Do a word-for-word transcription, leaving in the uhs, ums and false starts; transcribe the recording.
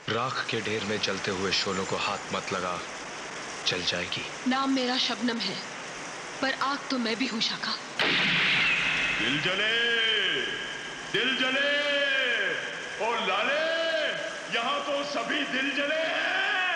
राख के ढेर में जलते हुए शोलों को हाथ मत लगा, जल जाएगी। नाम मेरा शबनम है, पर आग तो मैं भी हूं शाखा। दिल जले, दिल जले, ओ लाले, यहाँ तो सभी दिल जले हैं।